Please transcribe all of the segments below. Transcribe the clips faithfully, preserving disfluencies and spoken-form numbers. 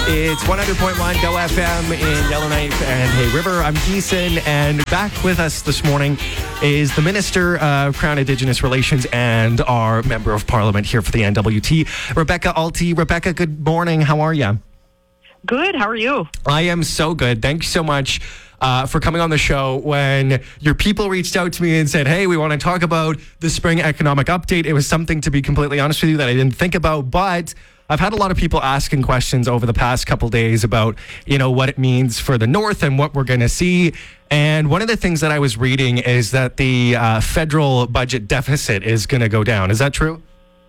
It's one hundred point one Go F M in Yellowknife and Hay River. I'm Deason, and back with us this morning is the Minister of Crown Indigenous Relations and our Member of Parliament here for the N W T, Rebecca Alty. Rebecca, good morning. How are you? Good. How are you? I am so good. Thank you so much uh, for coming on the show. When your people reached out to me and said, hey, we want to talk about the spring economic update, it was something, to be completely honest with you, that I didn't think about, but I've had a lot of people asking questions over the past couple days about, you know, what it means for the North and what we're going to see. And one of the things that I was reading is that the uh, federal budget deficit is going to go down. Is that true?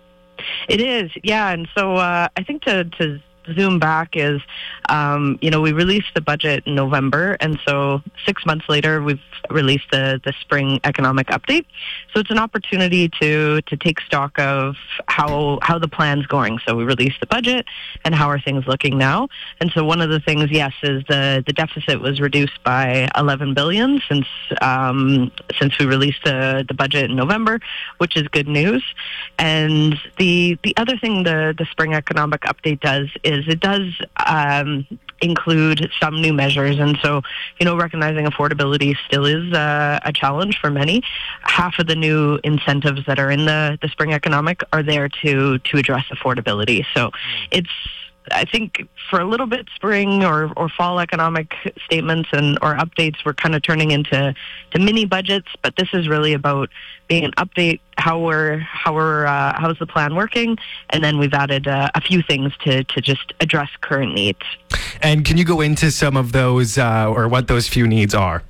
It is, yeah. And so uh, I think to, to zoom back is, um, you know, we released the budget in November, and so six months later, we've released the, the spring economic update. So it's an opportunity to to take stock of how how the plan's going. So we released the budget, and how are things looking now? And so one of the things, yes, is the, the deficit was reduced by eleven billion dollars since um, since we released the, the budget in November, which is good news. And the the other thing the, the spring economic update does is it does um, include some new measures. And so, you know, recognizing affordability still is uh, a challenge for many. Half of the new incentives that are in the, the spring economic are there to, to address affordability. So it's, I think for a little bit, spring or, or fall economic statements and or updates were kind of turning into to mini budgets, but this is really about being an update, how we're how we're uh, how's the plan working, and then we've added uh, a few things to to just address current needs. And can you go into some of those uh, or what those few needs are?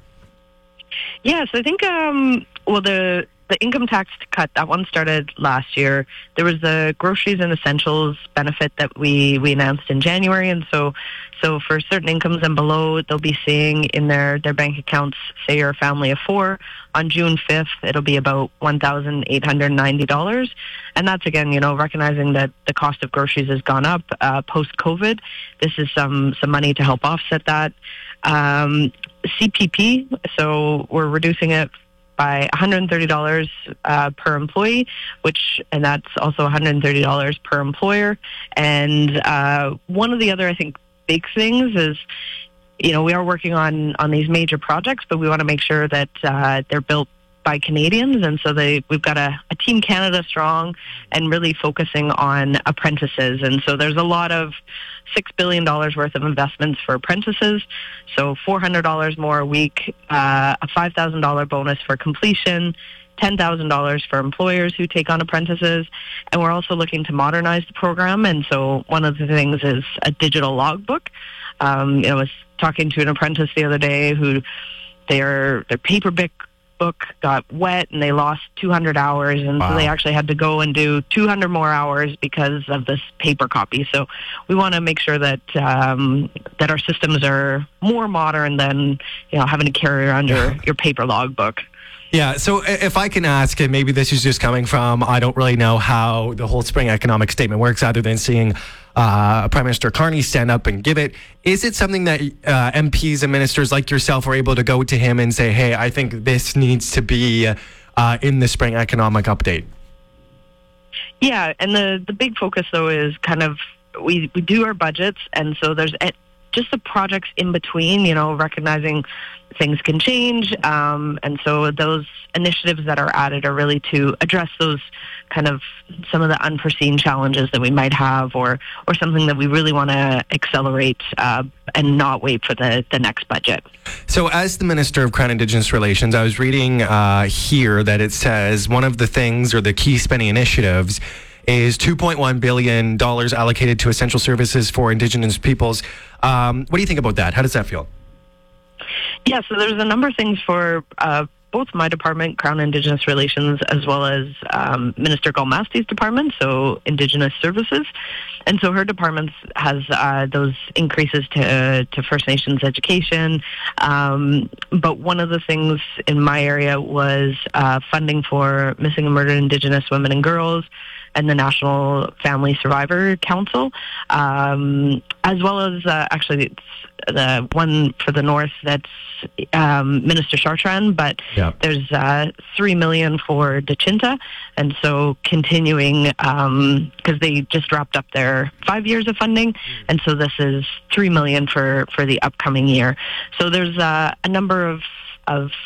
Yes, I think um, well the. The income tax cut, that one started last year. There was the groceries and essentials benefit that we, we announced in January. And so so for certain incomes and below, they'll be seeing in their, their bank accounts, say you're a family of four, on June fifth, it'll be about one thousand eight hundred ninety dollars. And that's, again, you know, recognizing that the cost of groceries has gone up uh, post-COVID. This is some, some money to help offset that. Um, C P P, so we're reducing it by one hundred thirty dollars uh, per employee, which, and that's also one hundred thirty dollars per employer. And uh, one of the other, I think, big things is, you know, we are working on, on these major projects, but we want to make sure that uh, they're built by Canadians. And so they, we've got a, a Team Canada strong and really focusing on apprentices. And so there's a lot of six billion dollars worth of investments for apprentices. So four hundred dollars more a week, uh, a five thousand dollars bonus for completion, ten thousand dollars for employers who take on apprentices. And we're also looking to modernize the program. And so one of the things is a digital logbook. Um, you know, I was talking to an apprentice the other day who their, their paper book book got wet and they lost two hundred hours, and wow. So they actually had to go and do two hundred more hours because of this paper copy. So we want to make sure that um, that our systems are more modern than, you know, having to carry around your, your paper logbook. Yeah, so if I can ask, and maybe this is just coming from, I don't really know how the whole spring economic statement works other than seeing uh, Prime Minister Carney stand up and give it. Is it something that uh, M Ps and ministers like yourself are able to go to him and say, hey, I think this needs to be uh, in the spring economic update? Yeah, and the, the big focus, though, is kind of, we, we do our budgets, and so there's just the projects in between, you know, recognizing things can change. Um, and so those initiatives that are added are really to address those kind of some of the unforeseen challenges that we might have, or, or something that we really want to accelerate uh, and not wait for the, the next budget. So as the Minister of Crown Indigenous Relations, I was reading uh, here that it says one of the things or the key spending initiatives is two point one billion dollars allocated to essential services for Indigenous peoples. Um, what do you think about that? How does that feel? Yeah, so there's a number of things for uh, both my department, Crown Indigenous Relations, as well as um, Minister Galmasti's department, so Indigenous Services. And so her department has uh, those increases to to First Nations education. Um, but one of the things in my area was uh, funding for missing and murdered Indigenous women and girls, and the National Family Survivor Council, um, as well as uh, actually it's the one for the north that's um, Minister Chartrand, but yeah. there's uh, three million for Dechinta, and so continuing because um, they just wrapped up their five years of funding, and so this is three million for for the upcoming year. So there's uh, a number of of